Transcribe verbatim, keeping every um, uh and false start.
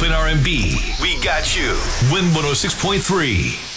hip hop and R and B. We got you. Win one oh six point three.